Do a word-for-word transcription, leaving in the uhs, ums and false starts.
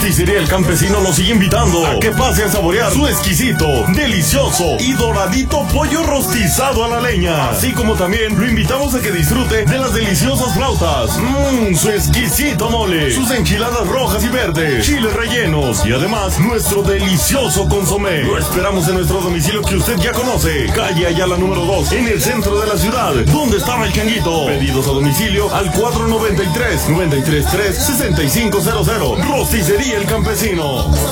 Rosticería El Campesino lo sigue invitando a que pase a saborear su exquisito, delicioso y doradito pollo rostizado a la leña. Así como también lo invitamos a que disfrute de las deliciosas flautas, mmm, su exquisito mole, sus enchiladas rojas y verdes, chiles rellenos y además nuestro delicioso consomé. Lo esperamos en nuestro domicilio que usted ya conoce, calle Ayala número dos, en el centro de la ciudad, donde estaba el changuito. Pedidos a domicilio al cuatro noventa y tres, noventa y tres tres, sesenta y cinco cero cero. Rosticería El Campesino.